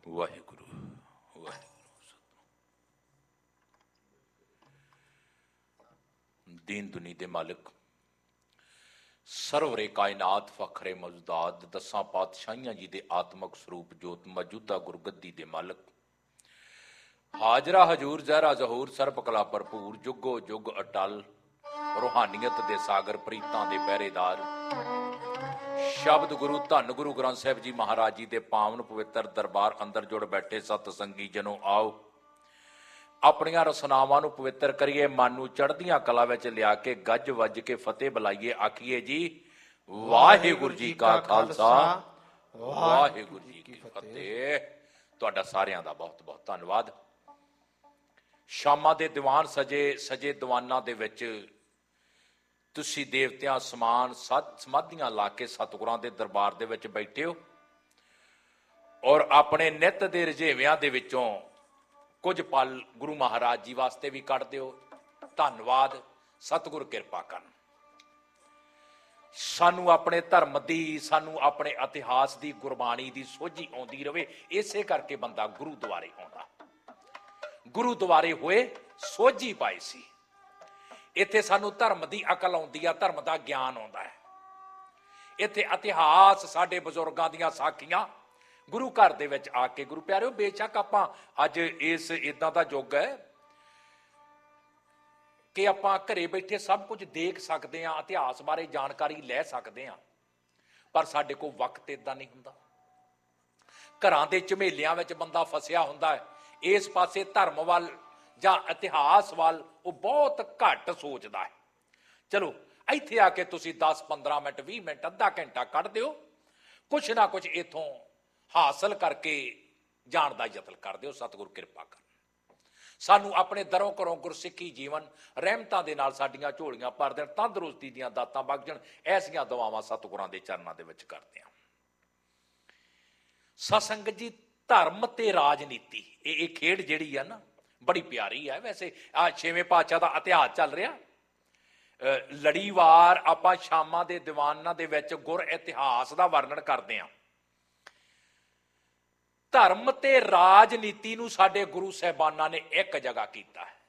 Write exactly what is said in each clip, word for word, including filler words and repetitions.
ਵਾਹਿਗੁਰੂ ਵਾਹਿਗੁਰੂ। ਦੀਨ ਦੁਨੀ ਦੇ ਮਾਲਕ, ਸਰਵਰੇ ਕਾਇਨਾਤ ਫਖਰੇ ਮੌਜੂਦਾਤ, ਦਸਾਂ ਪਾਤਸ਼ਾਹੀਆਂ ਜੀ ਦੇ ਆਤਮਕ ਸਰੂਪ ਜੋਤ ਮੌਜੂਦਾ ਗੁਰਗੱਦੀ ਦੇ ਮਾਲਕ, ਹਾਜ਼ਰਾ ਹਜੂਰ ਜ਼ਹਿਰਾ ਜ਼ਹੂਰ ਸਰਬ ਕਲਾ ਭਰਪੂਰ, ਜੁਗੋ ਜੁਗ ਅਟਲ ਰੂਹਾਨੀਅਤ ਦੇ ਸਾਗਰ, ਪ੍ਰੀਤਾਂ ਦੇ ਪਹਿਰੇਦਾਰ, ਸ਼ਬਦ ਗੁਰੂ ਧੰਨ ਗੁਰੂ ਗ੍ਰੰਥ ਸਾਹਿਬ ਜੀ ਮਹਾਰਾਜ ਜੀ ਦੇ ਪਾਵਨ ਪਵਿੱਤਰ ਦਰਬਾਰ ਅੰਦਰ ਜੁੜ ਬੈਠੇ ਸਤ ਸੰਗੀ ਜਨੋ, ਆਓ ਆਪਣੀਆਂ ਰਸਨਾਵਾਂ ਨੂੰ ਪਵਿੱਤਰ ਕਰੀਏ, ਮਨ ਨੂੰ ਚੜ੍ਹਦੀਆਂ ਕਲਾ ਵਿੱਚ ਲਿਆ ਕੇ ਗੱਜ ਵੱਜ ਕੇ ਫਤਿਹ ਬੁਲਾਈਏ। ਆਖੀਏ ਜੀ ਵਾਹਿਗੁਰੂ ਜੀ ਕਾ ਖਾਲਸਾ, ਵਾਹਿਗੁਰੂ ਜੀ ਕੀ ਫਤਿਹ। ਤੁਹਾਡਾ ਸਾਰਿਆਂ ਦਾ ਬਹੁਤ ਬਹੁਤ ਧੰਨਵਾਦ। ਸ਼ਾਮਾਂ ਦੇ ਦੀਵਾਨ ਸਜੇ ਸਜੇ ਦੀਵਾਨਾਂ ਦੇ ਵਿੱਚ ਤੁਸੀਂ ਦੇਵਤਿਆਂ ਸਮਾਨ ਸਤ ਸਮਾਧੀਆਂ ਲਾ ਕੇ ਸਤਿਗੁਰਾਂ ਦੇ ਦਰਬਾਰ ਦੇ ਵਿੱਚ ਬੈਠੇ ਹੋ ਔਰ ਆਪਣੇ ਨਿੱਤ ਦੇ ਰੁਝੇਵਿਆਂ ਦੇ ਵਿੱਚੋਂ ਕੁਝ ਪਲ ਗੁਰੂ ਮਹਾਰਾਜ ਜੀ ਵਾਸਤੇ ਵੀ ਕੱਢ ਦਿਓ। ਧੰਨਵਾਦ। ਸਤਿਗੁਰ ਕਿਰਪਾ ਕਰਨ। ਸਾਨੂੰ ਆਪਣੇ ਧਰਮ ਦੀ, ਸਾਨੂੰ ਆਪਣੇ ਇਤਿਹਾਸ ਦੀ, ਗੁਰਬਾਣੀ ਦੀ ਸੋਝੀ ਆਉਂਦੀ ਰਹੇ। ਇਸੇ ਕਰਕੇ ਬੰਦਾ ਗੁਰੂ ਦੁਆਰੇ ਆਉਂਦਾ। ਗੁਰੂ ਦੁਆਰੇ ਹੋਏ ਸੋਝੀ ਪਾਈ ਸੀ। ਇੱਥੇ ਸਾਨੂੰ ਧਰਮ ਦੀ ਅਕਲ ਆਉਂਦੀ ਆ, ਧਰਮ ਦਾ ਗਿਆਨ ਆਉਂਦਾ ਹੈ। ਇੱਥੇ ਇਤਿਹਾਸ, ਸਾਡੇ ਬਜ਼ੁਰਗਾਂ ਦੀਆਂ ਸਾਖੀਆਂ ਗੁਰੂ ਘਰ ਦੇ ਵਿੱਚ ਆ ਕੇ, ਗੁਰੂ ਪਿਆਰਿਓ, ਬੇਸ਼ੱਕ ਆਪਾਂ ਅੱਜ ਇਸ ਇਦਾਂ ਦਾ ਯੁੱਗ ਹੈ ਕਿ ਆਪਾਂ ਘਰੇ ਬੈਠੇ ਸਭ ਕੁਝ ਦੇਖ ਸਕਦੇ ਹਾਂ, ਇਤਿਹਾਸ ਬਾਰੇ ਜਾਣਕਾਰੀ ਲੈ ਸਕਦੇ ਹਾਂ, ਪਰ ਸਾਡੇ ਕੋਲ ਵਕਤ ਇਦਾਂ ਨਹੀਂ ਹੁੰਦਾ। ਘਰਾਂ ਦੇ ਝਮੇਲਿਆਂ ਵਿੱਚ ਬੰਦਾ ਫਸਿਆ ਹੁੰਦਾ ਹੈ। ਇਸ ਪਾਸੇ ਧਰਮ ਵੱਲ ਜਾਂ ਇਤਿਹਾਸ ਵੱਲ ਉਹ ਬਹੁਤ ਘੱਟ ਸੋਚਦਾ ਹੈ। ਚਲੋ ਇੱਥੇ ਆ ਕੇ ਤੁਸੀਂ ਦਸ ਪੰਦਰਾਂ ਮਿੰਟ, ਵੀਹ ਮਿੰਟ, ਅੱਧਾ ਘੰਟਾ ਕੱਢ ਦਿਓ, ਕੁਛ ਨਾ ਕੁਛ ਇੱਥੋਂ ਹਾਸਲ ਕਰਕੇ ਜਾਣ ਦਾ ਯਤਨ ਕਰ ਦਿਓ। ਸਤਿਗੁਰ ਕਿਰਪਾ ਕਰਨ। ਸਾਨੂੰ ਆਪਣੇ ਦਰੋਂ ਘਰੋਂ ਗੁਰਸਿੱਖੀ ਜੀਵਨ ਰਹਿਮਤਾਂ ਦੇ ਨਾਲ ਸਾਡੀਆਂ ਝੋਲੀਆਂ ਭਰ ਦੇਣ, ਤੰਦਰੁਸਤੀ ਦੀਆਂ ਦਾਤਾਂ ਬਖਸ਼ਣ। ਐਸੀਆਂ ਦੁਆਵਾਂ ਸਤਿਗੁਰਾਂ ਦੇ ਚਰਨਾਂ ਦੇ ਵਿੱਚ ਕਰਦੇ ਹਾਂ। ਸਤਸੰਗਤ ਜੀ, ਧਰਮ ਤੇ ਰਾਜਨੀਤੀ, ਇਹ ਇਹ ਖੇਡ ਜਿਹੜੀ ਆ ਨਾ, ਬੜੀ ਪਿਆਰੀ ਹੈ। ਵੈਸੇ ਆ ਛੇਵੇਂ ਪਾਤਸ਼ਾਹ ਦਾ ਇਤਿਹਾਸ ਚੱਲ ਰਿਹਾ। ਲੜੀਵਾਰ ਆਪਾਂ ਸ਼ਾਮਾਂ ਦੇ ਦੀਵਾਨਾਂ ਦੇ ਵਿੱਚ ਗੁਰ ਇਤਿਹਾਸ ਦਾ ਵਰਣਨ ਕਰਦੇ ਹਾਂ। ਧਰਮ ਤੇ ਰਾਜਨੀਤੀ ਨੂੰ ਸਾਡੇ ਗੁਰੂ ਸਾਹਿਬਾਨਾਂ ਨੇ ਇੱਕ ਜਗ੍ਹਾ ਕੀਤਾ ਹੈ।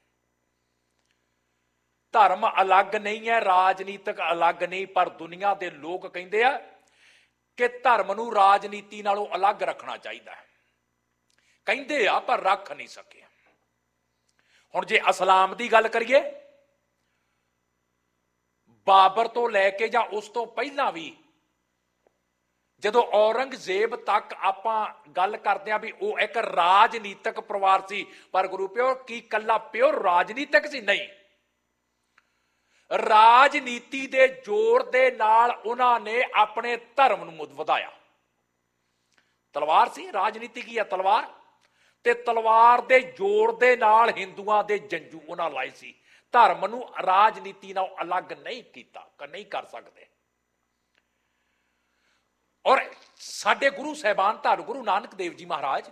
ਧਰਮ ਅਲੱਗ ਨਹੀਂ ਹੈ, ਰਾਜਨੀਤਿਕ ਅਲੱਗ ਨਹੀਂ, ਪਰ ਦੁਨੀਆ ਦੇ ਲੋਕ ਕਹਿੰਦੇ ਆ ਕਿ ਧਰਮ ਨੂੰ ਰਾਜਨੀਤੀ ਨਾਲੋਂ ਅਲੱਗ ਰੱਖਣਾ ਚਾਹੀਦਾ ਹੈ। ਕਹਿੰਦੇ ਆ ਪਰ ਰੱਖ ਨਹੀਂ ਸਕੇ। ਹੁਣ ਜੇ ਇਸਲਾਮ ਦੀ ਗੱਲ ਕਰੀਏ, ਬਾਬਰ ਤੋਂ ਲੈ ਕੇ ਜਾਂ ਉਸ ਤੋਂ ਪਹਿਲਾਂ ਵੀ ਜਦੋਂ ਔਰੰਗਜ਼ੇਬ ਤੱਕ ਆਪਾਂ ਗੱਲ ਕਰਦੇ ਹਾਂ ਵੀ ਉਹ ਇੱਕ ਰਾਜਨੀਤਿਕ ਪਰਿਵਾਰ ਸੀ, ਪਰ ਗੁਰੂ ਪਿਓ ਕੀ ਕੱਲਾ ਪਿਓਰ ਰਾਜਨੀਤਿਕ ਸੀ? ਨਹੀਂ। ਰਾਜਨੀਤੀ ਦੇ ਜ਼ੋਰ ਦੇ ਨਾਲ ਉਹਨਾਂ ਨੇ ਆਪਣੇ ਧਰਮ ਨੂੰ ਵਧਾਇਆ। ਤਲਵਾਰ ਸੀ, ਰਾਜਨੀਤੀ ਕੀ ਹੈ? ਤਲਵਾਰ। ਤੇ ਤਲਵਾਰ ਦੇ ਜ਼ੋਰ ਦੇ ਨਾਲ ਹਿੰਦੂਆਂ ਦੇ ਜੰਜੂ ਉਹਨਾਂ ਲਾਏ ਸੀ। ਧਰਮ ਨੂੰ ਰਾਜਨੀਤੀ ਨਾਲ ਅਲੱਗ ਨਹੀਂ ਕੀਤਾ, ਨਹੀਂ ਕਰ ਸਕਦੇ। ਔਰ ਸਾਡੇ ਗੁਰੂ ਸਾਹਿਬਾਨ, ਧੰਨ ਗੁਰੂ ਨਾਨਕ ਦੇਵ ਜੀ ਮਹਾਰਾਜ,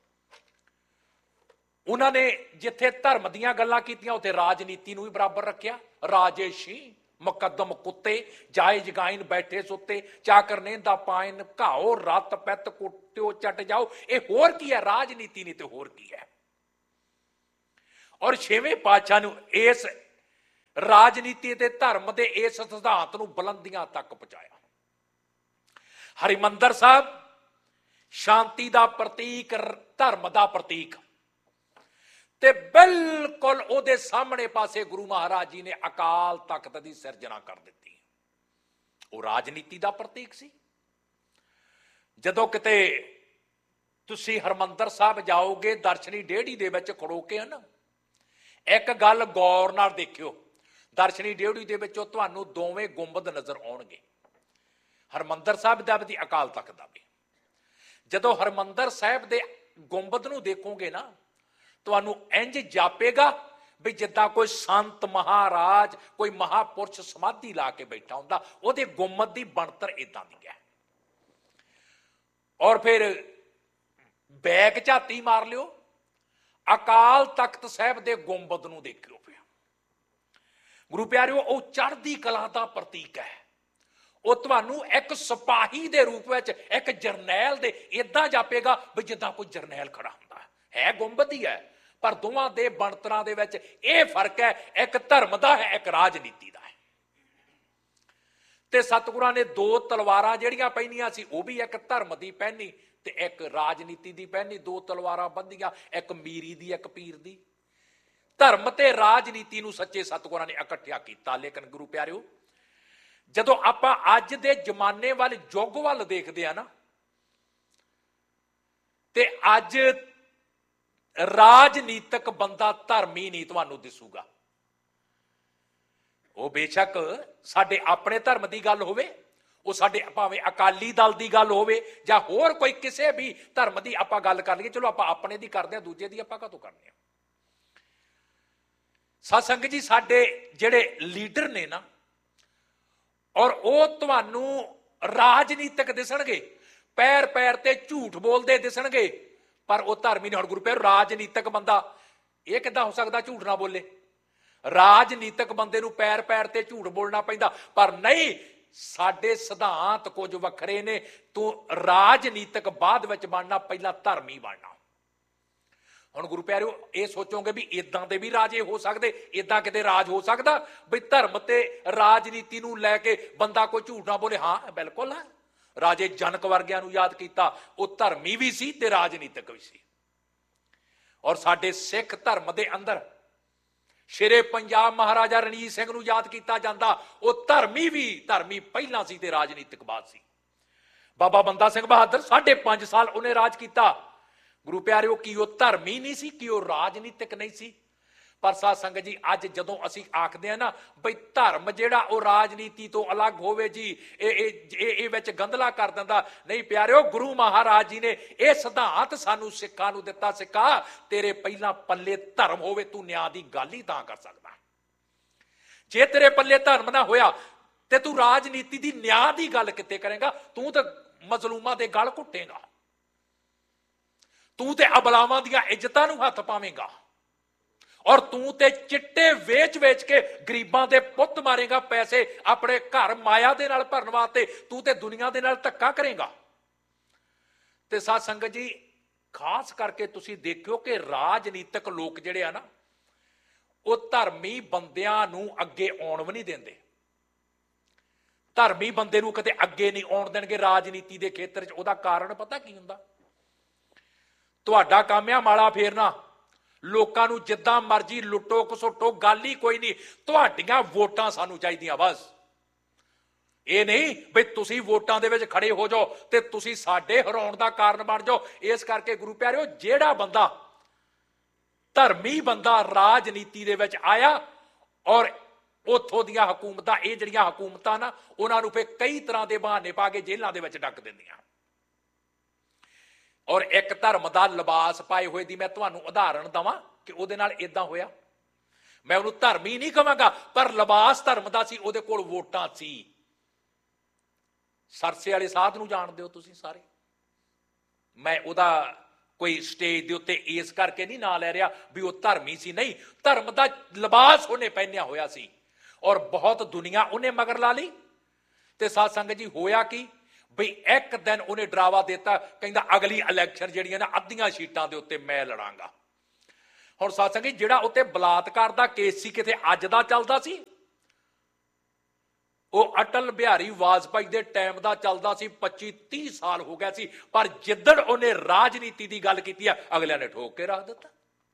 ਉਹਨਾਂ ਨੇ ਜਿੱਥੇ ਧਰਮ ਦੀਆਂ ਗੱਲਾਂ ਕੀਤੀਆਂ ਉੱਥੇ ਰਾਜਨੀਤੀ ਨੂੰ ਵੀ ਬਰਾਬਰ ਰੱਖਿਆ। ਰਾਜੇਸ਼ੀ ਮੁਕੱਦਮ ਕੁੱਤੇ, ਜਾਇਜ਼ ਗਾਇਨ ਬੈਠੇ ਸੁੱਤੇ, ਚਾਕਰ ਨੇਂਦਾ ਪਾਇਨ ਘਾਓ, ਰੱਤ ਪੈਤ ਕੁੱਟਿਓ ਚੱਟ ਜਾਓ। ਇਹ ਹੋਰ ਕੀ ਹੈ? ਰਾਜਨੀਤੀ ਨਹੀਂ ਤੇ ਹੋਰ ਕੀ ਹੈ? ਔਰ ਛੇਵੇਂ ਪਾਤਸ਼ਾਹ ਨੂੰ ਇਸ ਰਾਜਨੀਤੀ ਤੇ ਧਰਮ ਦੇ ਇਸ ਸਿਧਾਂਤ ਨੂੰ ਬੁਲੰਦੀਆਂ ਤੱਕ ਪਹੁੰਚਾਇਆ। ਹਰਿਮੰਦਰ ਸਾਹਿਬ ਸ਼ਾਂਤੀ ਦਾ ਪ੍ਰਤੀਕ, ਧਰਮ ਦਾ ਪ੍ਰਤੀਕ, ਤੇ ਬਿਲਕੁਲ ਉਹਦੇ ਸਾਹਮਣੇ ਪਾਸੇ ਗੁਰੂ ਮਹਾਰਾਜ ਜੀ ਨੇ ਅਕਾਲ ਤਖਤ ਦੀ ਸਿਰਜਣਾ ਕਰ ਦਿੱਤੀ। ਉਹ ਰਾਜਨੀਤੀ ਦਾ ਪ੍ਰਤੀਕ ਸੀ। ਜਦੋਂ ਕਿਤੇ ਤੁਸੀਂ ਹਰਿਮੰਦਰ ਸਾਹਿਬ ਜਾਓਗੇ, ਦਰਸ਼ਨੀ ਡੇਹੜੀ ਦੇ ਵਿੱਚ ਖੜੋ ਕੇ ਨਾ, ਇੱਕ ਗੱਲ ਗੌਰ ਨਾਲ ਦੇਖਿਓ। ਦਰਸ਼ਨੀ ਡੇਹੜੀ ਦੇ ਵਿੱਚੋਂ ਤੁਹਾਨੂੰ ਦੋਵੇਂ ਗੁੰਬਦ ਨਜ਼ਰ ਆਉਣਗੇ, ਹਰਿਮੰਦਰ ਸਾਹਿਬ ਦਾ ਵੀ, ਅਕਾਲ ਤਖਤ ਦਾ ਵੀ। ਜਦੋਂ ਹਰਿਮੰਦਰ ਸਾਹਿਬ ਦੇ ਗੁੰਬਦ ਨੂੰ ਦੇਖੋਗੇ ਨਾ, ਤੁਹਾਨੂੰ ਇੰਜ ਜਾਪੇਗਾ ਵੀ ਜਿੱਦਾਂ ਕੋਈ ਸੰਤ ਮਹਾਰਾਜ, ਕੋਈ ਮਹਾਪੁਰਸ਼ ਸਮਾਧੀ ਲਾ ਕੇ ਬੈਠਾ ਹੁੰਦਾ। ਉਹਦੇ ਗੁੰਬਦ ਦੀ ਬਣਤਰ ਇਦਾਂ ਦੀ ਹੈ। ਔਰ ਫਿਰ ਬੈਕ ਝਾਤੀ ਮਾਰ ਲਿਓ, ਅਕਾਲ ਤਖਤ ਸਾਹਿਬ ਦੇ ਗੁੰਬਦ ਨੂੰ ਦੇਖਿਓ। ਫਿਰ ਗੁਰੂ ਪਿਆਰਿਓ, ਉਹ ਚੜ੍ਹਦੀ ਕਲਾ ਦਾ ਪ੍ਰਤੀਕ ਹੈ। ਉਹ ਤੁਹਾਨੂੰ ਇੱਕ ਸਿਪਾਹੀ ਦੇ ਰੂਪ ਵਿੱਚ, ਇੱਕ ਜਰਨੈਲ ਦੇ ਇਦਾਂ ਜਾਪੇਗਾ ਵੀ ਜਿੱਦਾਂ ਕੋਈ ਜਰਨੈਲ ਖੜਾ ਹੁੰਦਾ ਹੈ। ਗੁੰਬਦ ਹੀ ਹੈ, ਪਰ ਦੋਵਾਂ ਦੇ ਬਣਤਰਾਂ ਦੇ ਵਿੱਚ ਇਹ ਫਰਕ ਹੈ, ਇੱਕ ਧਰਮ ਦਾ ਹੈ, ਇੱਕ ਰਾਜਨੀਤੀ ਦਾ ਹੈ। ਤੇ ਸਤਿਗੁਰਾਂ ਨੇ ਦੋ ਤਲਵਾਰਾਂ ਜਿਹੜੀਆਂ ਪਹਿਨੀਆਂ ਸੀ, ਉਹ ਵੀ ਇੱਕ ਧਰਮ ਦੀ ਪਹਿਨੀ ਤੇ ਇੱਕ ਰਾਜਨੀਤੀ ਦੀ ਪਹਿਨੀ। ਦੋ ਤਲਵਾਰਾਂ ਬੰਦੀਆਂ, ਇੱਕ ਮੀਰੀ ਦੀ, ਇੱਕ ਪੀਰ ਦੀ। ਧਰਮ ਤੇ ਰਾਜਨੀਤੀ ਨੂੰ ਸੱਚੇ ਸਤਿਗੁਰਾਂ ਨੇ ਇਕੱਠਿਆ ਕੀਤਾ। ਲੇਕਿਨ ਗੁਰੂ ਪਿਆਰਿਓ, ਜਦੋਂ ਆਪਾਂ ਅੱਜ ਦੇ ਜ਼ਮਾਨੇ ਵੱਲ, ਯੁੱਗ ਵੱਲ ਦੇਖਦੇ ਆ ਨਾ, ਤੇ ਅੱਜ ਰਾਜਨੀਤਿਕ ਬੰਦਾ ਧਰਮੀ ਨਹੀਂ ਤੁਹਾਨੂੰ ਦਿਸੂਗਾ। ਉਹ ਬੇਸ਼ੱਕ ਸਾਡੇ ਆਪਣੇ ਧਰਮ ਦੀ ਗੱਲ ਹੋਵੇ, ਉਹ ਸਾਡੇ ਭਾਵੇਂ ਅਕਾਲੀ ਦਲ ਦੀ ਗੱਲ ਹੋਵੇ ਜਾਂ ਹੋਰ ਕੋਈ ਕਿਸੇ ਵੀ ਧਰਮ ਦੀ ਆਪਾਂ ਗੱਲ ਕਰ ਲਈਏ, ਚਲੋ ਆਪਾਂ ਆਪਣੇ ਦੀ ਕਰਦੇ ਹਾਂ, ਦੂਜੇ ਦੀ ਆਪਾਂ ਕਾਹਤੋਂ ਕਰਨੀ ਆ। ਸਾਧ ਸੰਗਤ ਜੀ, ਸਾਡੇ ਜਿਹੜੇ ਲੀਡਰ ਨੇ ਨਾ, ਔਰ ਉਹ ਤੁਹਾਨੂੰ ਰਾਜਨੀਤਿਕ ਦਿਸਣਗੇ, ਪੈਰ ਪੈਰ ਤੇ ਝੂਠ ਬੋਲਦੇ ਦਿਸਣਗੇ, ਪਰ ਉਹ ਧਰਮੀ ਨਹੀਂ। ਹੁਣ ਗੁਰੂ ਪਿਆਰਿਓ, ਰਾਜਨੀਤਿਕ ਬੰਦਾ ਇਹ ਕਿੱਦਾਂ ਹੋ ਸਕਦਾ ਝੂਠ ਨਾ ਬੋਲੇ? ਰਾਜਨੀਤਿਕ ਬੰਦੇ ਨੂੰ ਪੈਰ ਪੈਰ ਤੇ ਝੂਠ ਬੋਲਣਾ ਪੈਂਦਾ, ਪਰ ਨਹੀਂ, ਸਾਡੇ ਸਿਧਾਂਤ ਕੁਝ ਵੱਖਰੇ ਨੇ। ਤੂੰ ਰਾਜਨੀਤਿਕ ਬਾਅਦ ਵਿੱਚ ਬਣਨਾ, ਪਹਿਲਾਂ ਧਰਮੀ ਬਣਨਾ। ਹੁਣ ਗੁਰੂ ਪਿਆਰਿਓ, ਇਹ ਸੋਚੋਗੇ ਵੀ ਇਦਾਂ ਦੇ ਵੀ ਰਾਜੇ ਹੋ ਸਕਦੇ, ਇਦਾਂ ਕਿਤੇ ਰਾਜ ਹੋ ਸਕਦਾ ਵੀ ਧਰਮ ਤੇ ਰਾਜਨੀਤੀ ਨੂੰ ਲੈ ਕੇ ਬੰਦਾ ਕੋਈ ਝੂਠ ਨਾ ਬੋਲੇ? ਹਾਂ, ਬਿਲਕੁਲ ਹੈ। ਰਾਜੇ ਜਨਕ ਵਰਗਿਆਂ ਨੂੰ ਯਾਦ ਕੀਤਾ, ਉਹ ਧਰਮੀ ਵੀ ਸੀ ਤੇ ਰਾਜਨੀਤਿਕ ਵੀ ਸੀ। ਔਰ ਸਾਡੇ ਸਿੱਖ ਧਰਮ ਦੇ ਅੰਦਰ ਸ਼ੇਰੇ ਪੰਜਾਬ ਮਹਾਰਾਜਾ ਰਣਜੀਤ ਸਿੰਘ ਨੂੰ ਯਾਦ ਕੀਤਾ ਜਾਂਦਾ। ਉਹ ਧਰਮੀ ਵੀ, ਧਰਮੀ ਪਹਿਲਾਂ ਸੀ ਤੇ ਰਾਜਨੀਤਿਕ ਬਾਅਦ ਸੀ। ਬਾਬਾ ਬੰਦਾ ਸਿੰਘ ਬਹਾਦਰ ਸਾਢੇ ਪੰਜ ਸਾਲ ਉਹਨੇ ਰਾਜ ਕੀਤਾ। ਗੁਰੂ ਪਿਆਰਿਓ, ਕੀ ਉਹ ਧਰਮੀ ਨਹੀਂ ਸੀ? ਕੀ ਉਹ ਰਾਜਨੀਤਿਕ ਨਹੀਂ ਸੀ? ਪਰ ਸਾਧ ਸੰਗਤ ਜੀ, ਅੱਜ ਜਦੋਂ ਅਸੀਂ ਆਖਦੇ ਆ ਨਾ ਬਈ ਧਰਮ ਜਿਹੜਾ ਉਹ ਰਾਜਨੀਤੀ ਤੋਂ ਅਲੱਗ ਹੋਵੇ ਜੀ, ਇਹ ਇਹ ਇਹ ਵਿੱਚ ਗੰਧਲਾ ਕਰ ਦਿੰਦਾ, ਨਹੀਂ ਪਿਆਰਿਓ, ਗੁਰੂ ਮਹਾਰਾਜ ਜੀ ਨੇ ਇਹ ਸਿਧਾਂਤ ਸਾਨੂੰ ਸਿੱਖਾਂ ਨੂੰ ਦਿੱਤਾ। ਸਿੱਖਾ, ਤੇਰੇ ਪਹਿਲਾਂ ਪੱਲੇ ਧਰਮ ਹੋਵੇ, ਤੂੰ ਨਿਆਂ ਦੀ ਗੱਲ ਹੀ ਤਾਂ ਕਰ ਸਕਦਾ। ਜੇ ਤੇਰੇ ਪੱਲੇ ਧਰਮ ਨਾ ਹੋਇਆ ਤੇ ਤੂੰ ਰਾਜਨੀਤੀ ਦੀ, ਨਿਆਂ ਦੀ ਗੱਲ ਕਿੱਥੇ ਕਰੇਗਾ? ਤੂੰ ਤਾਂ ਮਜ਼ਲੂਮਾਂ ਦੇ ਗਲ ਘੁੱਟੇਗਾ, ਤੂੰ ਤੇ ਅਬਲਾਵਾਂ ਦੀਆਂ ਇੱਜ਼ਤਾਂ ਨੂੰ ਹੱਥ ਪਾਵੇਂਗਾ, ਔਰ ਤੂੰ ਤੇ ਚਿੱਟੇ ਵੇਚ ਵੇਚ ਕੇ ਗਰੀਬਾਂ ਦੇ ਪੁੱਤ ਮਾਰੇਗਾ, ਪੈਸੇ ਆਪਣੇ ਘਰ ਮਾਇਆ ਦੇ ਨਾਲ ਭਰਨ ਵਾਸਤੇ। ਤੂੰ ਤੇ ਦੁਨੀਆ ਦੇ ਨਾਲ ਧੱਕਾ ਕਰੇਗਾ। ਤੇ ਸਾਧ ਸੰਗਤ ਜੀ, ਖਾਸ ਕਰਕੇ ਤੁਸੀਂ ਦੇਖਿਓ ਕਿ ਰਾਜਨੀਤਿਕ ਲੋਕ ਜਿਹੜੇ ਆ ਨਾ, ਉਹ ਧਰਮੀ ਬੰਦਿਆਂ ਨੂੰ ਅੱਗੇ ਆਉਣ ਵੀ ਨਹੀਂ ਦਿੰਦੇ। ਧਰਮੀ ਬੰਦੇ ਨੂੰ ਕਿਤੇ ਅੱਗੇ ਨਹੀਂ ਆਉਣ ਦੇਣਗੇ ਰਾਜਨੀਤੀ ਦੇ ਖੇਤਰ 'ਚ। ਉਹਦਾ ਕਾਰਨ ਪਤਾ ਕੀ ਹੁੰਦਾ? ਤੁਹਾਡਾ ਕੰਮ ਆ ਮਾਲਾ ਫੇਰਨਾ, ਲੋਕਾਂ ਨੂੰ ਜਿੱਦਾਂ ਮਰਜ਼ੀ ਲੁੱਟੋ ਘਸੁੱਟੋ, ਗੱਲ ਹੀ ਕੋਈ ਨਹੀਂ। ਤੁਹਾਡੀਆਂ ਵੋਟਾਂ ਸਾਨੂੰ ਚਾਹੀਦੀਆਂ ਬਸ। ਇਹ ਨਹੀਂ ਵੀ ਤੁਸੀਂ ਵੋਟਾਂ ਦੇ ਵਿੱਚ ਖੜੇ ਹੋ ਜਾਓ ਤੇ ਤੁਸੀਂ ਸਾਡੇ ਹਰਾਉਣ ਦਾ ਕਾਰਨ ਬਣ ਜਾਓ। ਇਸ ਕਰਕੇ ਗੁਰੂ ਪਿਆਰਿਓ, ਜਿਹੜਾ ਬੰਦਾ ਧਰਮੀ ਬੰਦਾ ਰਾਜਨੀਤੀ ਦੇ ਵਿੱਚ ਆਇਆ, ਔਰ ਉੱਥੋਂ ਦੀਆਂ ਹਕੂਮਤਾਂ, ਇਹ ਜਿਹੜੀਆਂ ਹਕੂਮਤਾਂ ਨਾ, ਉਹਨਾਂ ਨੂੰ ਫਿਰ ਕਈ ਤਰ੍ਹਾਂ ਦੇ ਬਹਾਨੇ ਪਾ ਕੇ ਜੇਲ੍ਹਾਂ ਦੇ ਵਿੱਚ ਡੱਕ ਦਿੰਦੀਆਂ। ਔਰ ਇੱਕ ਧਰਮ ਦਾ ਲਿਬਾਸ ਪਾਏ ਹੋਏ ਦੀ ਮੈਂ ਤੁਹਾਨੂੰ ਉਦਾਹਰਣ ਦਵਾਂ ਕਿ ਉਹਦੇ ਨਾਲ ਇਦਾਂ ਹੋਇਆ। ਮੈਂ ਉਹਨੂੰ ਧਰਮੀ ਨਹੀਂ ਕਹਾਂਗਾ, ਪਰ ਲਿਬਾਸ ਧਰਮ ਦਾ ਸੀ, ਉਹਦੇ ਕੋਲ ਵੋਟਾਂ ਸੀ। ਸਰਸੇ ਵਾਲੇ ਸਾਧ ਨੂੰ ਜਾਣਦੇ ਹੋ ਤੁਸੀਂ ਸਾਰੇ। ਮੈਂ ਉਹਦਾ ਕੋਈ ਸਟੇਜ ਦੇ ਉੱਤੇ ਇਸ ਕਰਕੇ ਨਹੀਂ ਨਾਂ ਲੈ ਰਿਹਾ ਵੀ ਉਹ ਧਰਮੀ ਸੀ, ਨਹੀਂ, ਧਰਮ ਦਾ ਲਿਬਾਸ ਉਹਨੇ ਪਹਿਨਿਆ ਹੋਇਆ ਸੀ, ਔਰ ਬਹੁਤ ਦੁਨੀਆ ਉਹਨੇ ਮਗਰ ਲਾ ਲਈ। ਤੇ ਸਾਧ ਸੰਗਤ ਜੀ, ਹੋਇਆ ਕੀ ਬਈ ਇੱਕ ਦਿਨ ਉਹਨੇ ਡਰਾਵਾ ਦਿੱਤਾ, ਕਹਿੰਦਾ ਅਗਲੀ ਇਲੈਕਸ਼ਨ ਜਿਹੜੀਆਂ ਨਾ, ਅੱਧੀਆਂ ਸੀਟਾਂ ਦੇ ਉੱਤੇ ਮੈਂ ਲੜਾਂਗਾ। ਹੁਣ ਸਾਧ ਸੰਗਤ, ਜਿਹੜਾ ਉੱਤੇ ਬਲਾਤਕਾਰ ਦਾ ਕੇਸ ਸੀ, ਕਿਤੇ ਅੱਜ ਦਾ ਚੱਲਦਾ ਸੀ? ਉਹ ਅਟਲ ਬਿਹਾਰੀ ਵਾਜਪਾਈ ਦੇ ਟਾਈਮ ਦਾ ਚੱਲਦਾ ਸੀ। ਪੱਚੀ ਤੀਹ ਸਾਲ ਹੋ ਗਿਆ ਸੀ, ਪਰ ਜਿੱਦਣ ਉਹਨੇ ਰਾਜਨੀਤੀ ਦੀ ਗੱਲ ਕੀਤੀ ਆ, ਅਗਲਿਆਂ ਨੇ ਠੋਕ ਕੇ ਰੱਖ ਦਿੱਤਾ।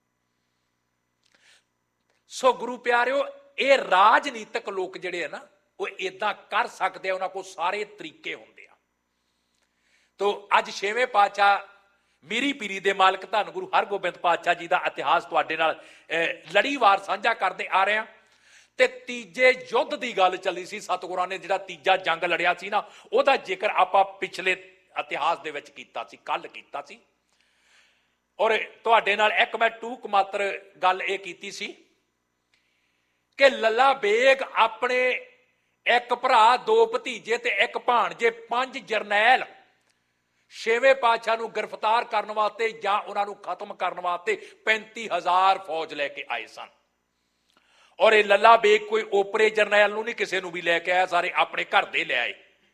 ਸੋ ਗੁਰੂ ਪਿਆਰਿਓ, ਇਹ ਰਾਜਨੀਤਿਕ ਲੋਕ ਜਿਹੜੇ ਆ ਨਾ, ਉਹ ਇਦਾਂ ਕਰ ਸਕਦੇ ਆ, ਉਹਨਾਂ ਕੋਲ ਸਾਰੇ ਤਰੀਕੇ ਹੁੰਦੇ ਆ। ਤੋ ਅੱਜ ਛੇਵੇਂ ਪਾਤਸ਼ਾਹ ਮੀਰੀ ਪੀਰੀ ਦੇ ਮਾਲਕ ਧੰਨ ਗੁਰੂ ਹਰਗੋਬਿੰਦ ਪਾਤਸ਼ਾਹ ਜੀ ਦਾ ਇਤਿਹਾਸ ਤੁਹਾਡੇ ਨਾਲ ਲੜੀਵਾਰ ਸਾਂਝਾ ਕਰਦੇ ਆ ਰਹੇ ਹਾਂ। ਤੇ ਤੀਜੇ ਯੁੱਧ ਦੀ ਗੱਲ ਚੱਲੀ ਸੀ। ਸਤਿਗੁਰਾਂ ਨੇ ਜਿਹੜਾ ਤੀਜਾ ਜੰਗ ਲੜਿਆ ਸੀ ਨਾ, ਉਹਦਾ ਜ਼ਿਕਰ ਆਪਾਂ ਪਿਛਲੇ ਇਤਿਹਾਸ ਦੇ ਵਿੱਚ ਕੀਤਾ ਸੀ, ਕੱਲ ਕੀਤਾ ਸੀ। ਔਰ ਤੁਹਾਡੇ ਨਾਲ ਇੱਕ ਮੈਂ ਟੂਕ ਮਾਤਰ ਗੱਲ ਇਹ ਕੀਤੀ ਸੀ ਕਿ ਲੱਲਾ ਬੇਗ ਆਪਣੇ ਇੱਕ ਭਰਾ, ਦੋ ਭਤੀਜੇ ਤੇ ਇੱਕ ਭਾਣਜੇ, ਪੰਜ ਜਰਨੈਲ ਛੇਵੇਂ ਪਾਤਸ਼ਾਹ ਨੂੰ ਗ੍ਰਿਫਤਾਰ ਕਰਨ ਵਾਸਤੇ ਜਾਂ ਉਹਨਾਂ ਨੂੰ ਖਤਮ ਕਰਨ ਵਾਸਤੇ ਪੈਂਤੀ ਹਜ਼ਾਰ ਫੌਜ ਲੈ ਕੇ ਆਏ ਸਨ। ਔਰ ਇਹ ਲੱਲਾ ਬੇਗ ਕੋਈ ਓਪਰੇ ਜਰਨੈਲ ਨੂੰ ਨਹੀਂ ਕਿਸੇ ਨੂੰ ਵੀ ਲੈ ਕੇ ਆਇਆ, ਸਾਰੇ ਆਪਣੇ ਘਰ ਦੇ ਲੈ ਆਏ।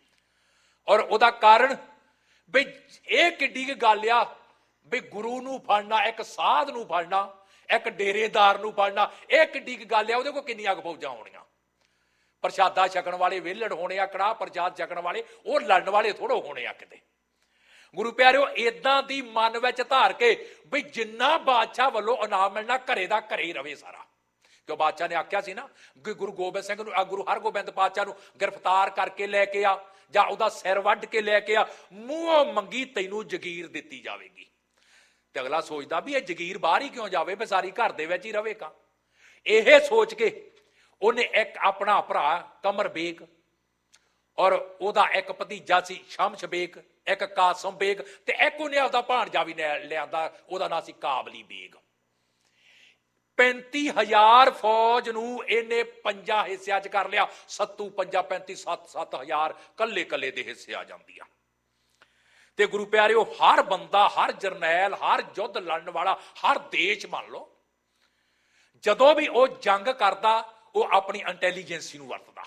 ਔਰ ਉਹਦਾ ਕਾਰਨ ਵੀ ਇਹ ਕਿੱਡੀ ਕੁ ਗੱਲ ਆ ਵੀ ਗੁਰੂ ਨੂੰ ਫੜਨਾ, ਇੱਕ ਸਾਧ ਨੂੰ ਫੜਨਾ, ਇੱਕ ਡੇਰੇਦਾਰ ਨੂੰ ਫੜਨਾ, ਇਹ ਕਿੱਡੀ ਕੁ ਗੱਲ ਆ। ਉਹਦੇ ਕੋਲ ਕਿੰਨੀਆਂ ਕੁ ਫੌਜਾਂ ਹੋਣੀਆਂ। ਪ੍ਰਸ਼ਾਦਾ ਛਕਣ ਵਾਲੇ ਵਿਹਲੜ ਹੋਣੇ ਆ, ਕੜਾਹ ਪ੍ਰਸ਼ਾਦ ਛਕਣ ਵਾਲੇ ਉਹ ਲੜਨ ਵਾਲੇ ਥੋੜੋ ਹੋਣੇ ਆ ਕਿਤੇ। ਗੁਰੂ ਪਿਆਰਿਓ, ਏਦਾਂ ਦੀ ਮਨ ਵਿੱਚ ਧਾਰ ਕੇ ਵੀ ਜਿੰਨਾ ਬਾਦਸ਼ਾਹ ਵੱਲੋਂ ਇਨਾਮ ਮਿਲਣਾ ਘਰੇ ਦਾ ਘਰੇ ਹੀ ਰਵੇ ਸਾਰਾ। ਕਿਉਂ ਬਾਦਸ਼ਾਹ ਨੇ ਆਖਿਆ ਸੀ ਨਾ ਕਿ ਗੁਰੂ ਗੋਬਿੰਦ ਸਿੰਘ ਨੂੰ, ਗੁਰੂ ਹਰਗੋਬਿੰਦ ਪਾਤਸ਼ਾਹ ਨੂੰ ਗ੍ਰਿਫਤਾਰ ਕਰਕੇ ਲੈ ਕੇ ਆ ਜਾਂ ਉਹਦਾ ਸਿਰ ਵੱਢ ਕੇ ਲੈ ਕੇ ਆ, ਮੂੰਹੋਂ ਮੰਗੀ ਤੈਨੂੰ ਜਗੀਰ ਦਿੱਤੀ ਜਾਵੇਗੀ। ਤੇ ਅਗਲਾ ਸੋਚਦਾ ਵੀ ਇਹ ਜਗੀਰ ਬਾਹਰ ਹੀ ਕਿਉਂ ਜਾਵੇ, ਵੀ ਸਾਰੀ ਘਰ ਦੇ ਵਿੱਚ ਹੀ ਰਵੇਗਾ। ਇਹ ਸੋਚ ਕੇ ਉਹਨੇ ਇੱਕ ਆਪਣਾ ਭਰਾ ਕਮਰ ਬੇਗ ਔਰ ਉਹਦਾ ਇੱਕ ਭਤੀਜਾ ਸੀ ਸ਼ਮਸ਼ ਬੇਗ, ਇੱਕ ਕਾਸਮ ਬੇਗ, ਤੇ ਇੱਕ ਉਹਨੇ ਆਪਦਾ ਭਾਣਜਾ ਵੀ ਲਿਆਂਦਾ, ਉਹਦਾ ਨਾਂ ਸੀ ਕਾਬਲੀ ਬੇਗ। ਪੈਂਤੀ ਹਜ਼ਾਰ ਫੌਜ ਨੂੰ ਇਹਨੇ ਪੰਜਾਂ ਹਿੱਸਿਆਂ ਚ ਕਰ ਲਿਆ। ਸੱਤੂ ਪੰਜਾ ਪੈਂਤੀ, ਸੱਤ ਸੱਤ ਹਜ਼ਾਰ ਕੱਲੇ ਕੱਲੇ ਦੇ ਹਿੱਸੇ ਆ ਜਾਂਦੀ ਆ। ਤੇ ਗੁਰੂ ਪਿਆਰਿਓ, ਹਰ ਬੰਦਾ, ਹਰ ਜਰਨੈਲ, ਹਰ ਯੁੱਧ ਲੜਨ ਵਾਲਾ, ਹਰ ਦੇਸ਼ ਮੰਨ ਲਓ, ਜਦੋਂ ਵੀ ਉਹ ਜੰਗ ਕਰਦਾ ਉਹ ਆਪਣੀ ਇੰਟੈਲੀਜੈਂਸੀ ਨੂੰ ਵਰਤਦਾ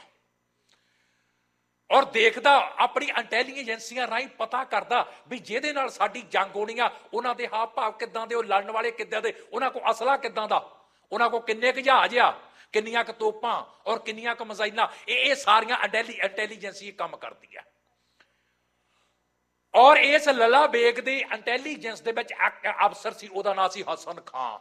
ਔਰ ਦੇਖਦਾ, ਆਪਣੀ ਇੰਟੈਲੀਜੈਂਸੀਆਂ ਰਾਹੀਂ ਪਤਾ ਕਰਦਾ ਵੀ ਜਿਹਦੇ ਨਾਲ ਸਾਡੀ ਜੰਗ ਹੋਣੀ ਆ ਉਹਨਾਂ ਦੇ ਹਾਵ ਭਾਵ ਕਿੱਦਾਂ ਦੇ, ਉਹ ਲੜਨ ਵਾਲੇ ਕਿੱਦਾਂ ਦੇ, ਉਹਨਾਂ ਕੋਲ ਅਸਲਾ ਕਿੱਦਾਂ ਦਾ, ਉਹਨਾਂ ਕੋਲ ਕਿੰਨੇ ਕੁ ਜਹਾਜ਼ ਆ, ਕਿੰਨੀਆਂ ਕੁ ਤੋਪਾਂ ਔਰ ਕਿੰਨੀਆਂ ਕੁ ਮਿਜ਼ਾਈਲਾਂ। ਇਹ ਇਹ ਸਾਰੀਆਂ ਇੰਟੈਲੀਜੈਂਸੀ ਕੰਮ ਕਰਦੀ ਆ। ਔਰ ਇਸ ਲੱਲਾ ਬੇਗ ਦੀ ਇੰਟੈਲੀਜੈਂਸ ਦੇ ਵਿੱਚ ਇੱਕ ਅਫਸਰ ਸੀ, ਉਹਦਾ ਨਾਂ ਸੀ ਹਸਨ ਖਾਂ।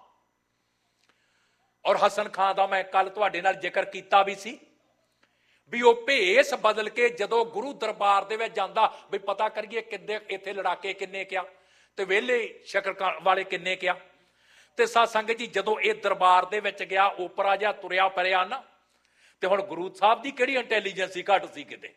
ਔਰ ਹਸਨ ਖਾਂ ਦਾ ਮੈਂ ਕੱਲ ਤੁਹਾਡੇ ਨਾਲ ਜ਼ਿਕਰ ਕੀਤਾ ਵੀ ਸੀ ਵੀ ਉਹ ਭੇਸ ਬਦਲ ਕੇ ਜਦੋਂ ਗੁਰੂ ਦਰਬਾਰ ਦੇ ਵਿੱਚ ਜਾਂਦਾ ਵੀ ਪਤਾ ਕਰੀਏ ਕਿੰਨੇ ਇੱਥੇ ਲੜਾਕੇ ਕਿੰਨੇ ਕਿਆ ਤੇ ਵਿਹਲੇ ਸ਼ਕਰ ਵਾਲੇ ਕਿੰਨੇ ਕਿਆ। ਤੇ ਸਾਧ ਸੰਗਤ ਜੀ, ਜਦੋਂ ਇਹ ਦਰਬਾਰ ਦੇ ਵਿੱਚ ਗਿਆ, ਓਪਰਾ ਜਿਹਾ ਤੁਰਿਆ ਫਿਰਿਆ ਨਾ, ਤੇ ਹੁਣ ਗੁਰੂ ਸਾਹਿਬ ਦੀ ਕਿਹੜੀ ਇੰਟੈਲੀਜੈਂਸੀ ਘੱਟ ਸੀ ਕਿਤੇ।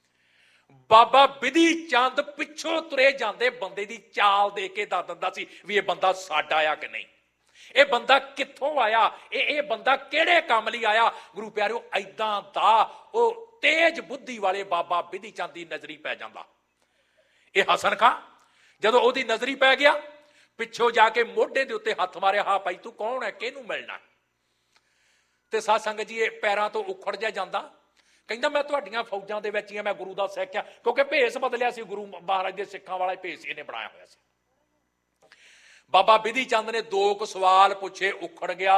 ਬਾਬਾ ਬਿਧੀ ਚੰਦ ਪਿੱਛੋਂ ਤੁਰੇ ਜਾਂਦੇ ਬੰਦੇ ਦੀ ਚਾਲ ਦੇ ਕੇ ਦੱਸ ਦਿੰਦਾ ਸੀ ਵੀ ਇਹ ਬੰਦਾ ਸਾਡਾ ਆ ਕਿ ਨਹੀਂ, ਇਹ ਬੰਦਾ ਕਿੱਥੋਂ ਆਇਆ, ਇਹ ਇਹ ਬੰਦਾ ਕਿਹੜੇ ਕੰਮ ਲਈ ਆਇਆ। ਗੁਰੂ ਪਿਆਰਿਓ, ਐਦਾਂ ਦਾ ਉਹ ਤੇਜ ਬੁੱਧੀ ਵਾਲੇ ਬਾਬਾ ਬਿਧੀ ਚੰਦ ਦੀ ਨਜ਼ਰੀ ਪੈ ਜਾਂਦਾ। ਇਹ ਹਸਨ ਖਾਂ ਜਦੋਂ ਉਹਦੀ ਨਜ਼ਰੀ ਪੈ ਗਿਆ, ਪਿੱਛੋਂ ਜਾ ਕੇ ਮੋਢੇ ਦੇ ਉੱਤੇ ਹੱਥ ਮਾਰਿਆ, ਹਾਂ ਭਾਈ ਤੂੰ ਕੌਣ ਹੈ, ਕਿਹਨੂੰ ਮਿਲਣਾ। ਤੇ ਸਾਧ ਸੰਗਤ ਜੀ, ਇਹ ਪੈਰਾਂ ਤੋਂ ਉਖੜ ਜਾ ਜਾਂਦਾ, ਕਹਿੰਦਾ ਮੈਂ ਤੁਹਾਡੀਆਂ ਫੌਜਾਂ ਦੇ ਵਿੱਚ ਹੀ ਆ, ਮੈਂ ਗੁਰੂ ਦਾ ਸਿੱਖ ਆ। ਕਿਉਂਕਿ ਭੇਸ ਬਦਲਿਆ ਸੀ, ਗੁਰੂ ਮਹਾਰਾਜ ਦੇ ਸਿੱਖਾਂ ਵਾਲਾ ਭੇਸ ਇਹਨੇ ਬਣਾਇਆ ਹੋਇਆ ਸੀ। ਬਾਬਾ ਬਿਧੀ ਚੰਦ ਨੇ ਦੋ ਕੁ ਸਵਾਲ ਪੁੱਛੇ, ਉਖੜ ਗਿਆ।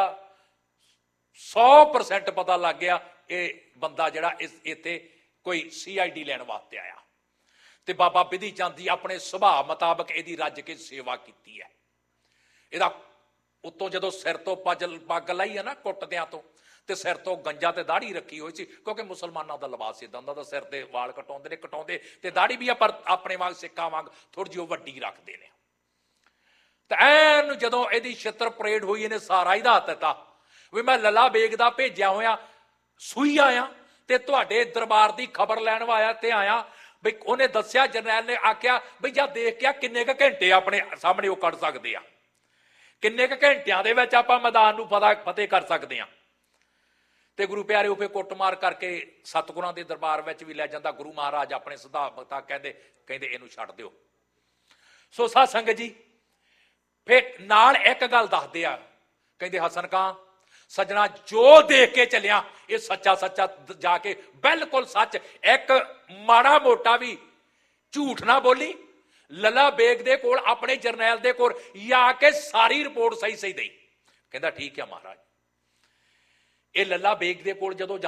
ਸੌ ਪਰਸੈਂਟ ਪਤਾ ਲੱਗ ਗਿਆ ਇਹ ਬੰਦਾ ਜਿਹੜਾ ਇਸ ਇੱਥੇ ਕੋਈ ਸੀ ਆਈ ਡੀ ਲੈਣ ਵਾਸਤੇ ਆਇਆ। ਤੇ ਬਾਬਾ ਬਿਧੀ ਚੰਦ ਜੀ ਆਪਣੇ ਸੁਭਾਅ ਮੁਤਾਬਕ ਇਹਦੀ ਰੱਜ ਕੇ ਸੇਵਾ ਕੀਤੀ ਹੈ। ਇਹਦਾ ਉੱਤੋਂ ਜਦੋਂ ਸਿਰ ਤੋਂ ਪੱਜ ਪੱਗ ਲਾਈ ਹੈ ਨਾ ਕੁੱਟਦਿਆਂ ਤੋਂ, ਤੇ ਸਿਰ ਤੋਂ ਗੰਜਾ ਤੇ ਦਾੜੀ ਰੱਖੀ ਹੋਈ ਸੀ, ਕਿਉਂਕਿ ਮੁਸਲਮਾਨਾਂ ਦਾ ਲਿਬਾਸ ਇਦਾਂ ਦਾ, ਸਿਰ ਦੇ ਵਾਲ ਕਟਾਉਂਦੇ ਨੇ, ਕਟਾਉਂਦੇ ਤੇ ਦਾੜੀ ਵੀ ਆ, ਪਰ ਆਪਣੇ ਵਾਂਗ ਸਿੱਖਾਂ ਵਾਂਗ ਥੋੜੀ ਜਿਹੀ ਵੱਡੀ ਰੱਖਦੇ ਨੇ। ਤੇ ਐਨ ਜਦੋਂ ਇਹਦੀ ਛਿੱਤਰ ਪਰੇਡ ਹੋਈ, ਇਹਨੇ ਸਾਰਾ ਹੀ ਦੱਸ ਦਿੱਤਾ ਵੀ ਮੈਂ ਲੱਲਾ ਬੇਗ ਦਾ ਭੇਜਿਆ ਹੋਇਆ ਸੂਈ ਆਇਆ ਤੇ ਤੁਹਾਡੇ ਦਰਬਾਰ ਦੀ ਖਬਰ ਲੈਣ ਆਇਆ ਤੇ ਆਇਆ। ਬਈ ਉਹਨੇ ਦੱਸਿਆ, ਜਰਨੈਲ ਨੇ ਆਖਿਆ ਬਈ ਜਾਂ ਦੇਖ ਕੇ ਕਿੰਨੇ ਕੁ ਘੰਟੇ ਆਪਣੇ ਸਾਹਮਣੇ ਉਹ ਕੱਢ ਸਕਦੇ ਆ, ਕਿੰਨੇ ਕੁ ਘੰਟਿਆਂ ਦੇ ਵਿੱਚ ਆਪਾਂ ਮੈਦਾਨ ਨੂੰ ਫਤਿਹ ਕਰ ਸਕਦੇ ਆ। ਤੇ ਗੁਰੂ ਪਿਆਰਿਓ, ਫਿਰ ਕੁੱਟਮਾਰ ਕਰਕੇ ਸਤਿਗੁਰਾਂ ਦੇ ਦਰਬਾਰ ਵਿੱਚ ਵੀ ਲੈ ਜਾਂਦਾ। ਗੁਰੂ ਮਹਾਰਾਜ ਆਪਣੇ ਸਿਧਾਂਤ ਕਹਿੰਦੇ ਕਹਿੰਦੇ ਇਹਨੂੰ ਛੱਡ ਦਿਓ। ਸੋ ਸਾਧ ਸੰਗਤ ਜੀ, ਫਿਰ ਨਾਲ ਇੱਕ ਗੱਲ ਦੱਸਦੇ ਆ, ਕਹਿੰਦੇ ਹਸਨ ਖਾਂ ਸੱਜਣਾ, ਜੋ ਦੇਖ ਕੇ ਚੱਲਿਆ ਇਹ ਸੱਚਾ ਸੱਚਾ ਜਾ ਕੇ ਬਿਲਕੁਲ ਸੱਚ, ਇੱਕ ਮਾੜਾ ਮੋਟਾ ਵੀ ਝੂਠ ਨਾ ਬੋਲੀ। ਲੱਲਾ ਬੇਗ ਦੇ ਕੋਲ, ਆਪਣੇ ਜਰਨੈਲ ਦੇ ਕੋਲ ਜਾ ਕੇ ਸਾਰੀ ਰਿਪੋਰਟ ਸਹੀ ਸਹੀ ਦੇਈ। ਕਹਿੰਦਾ ਠੀਕ ਹੈ ਮਹਾਰਾਜ। ਇਹ ਲੱਲਾ ਬੇਗ ਦੇ ਕੋਲ ਜਦੋਂ